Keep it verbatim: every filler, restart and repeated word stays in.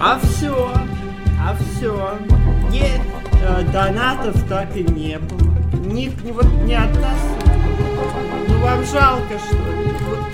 А все, а все. Не, э, донатов так и не было. Ни, ни, вот ни одна сумма. Ну вам жалко, что ли?